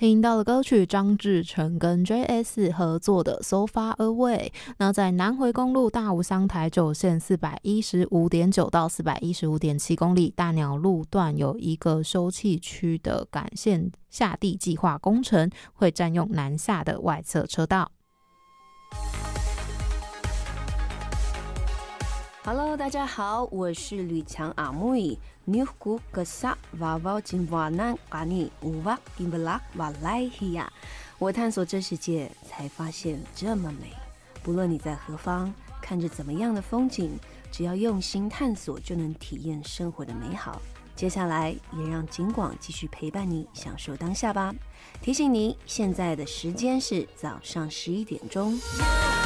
听到的歌曲张志成跟 JS 合作的 So Far Away。 那在南回公路大武乡台九线 415.9 到 415.7 公里大鸟路段有一个休憩区的干线下地计划工程，会占用南下的外侧车道。 Hello， 大家好，我是吕强阿妹。Nyuhku kesak vavau jimwanan kani uwak imbelak walaihiya。我探索这世界，才发现这么美。不论你在何方，看着怎么样的风景，只要用心探索，就能体验生活的美好。接下来也让景广继续陪伴你，享受当下吧。提醒你，现在的时间是早上11点钟。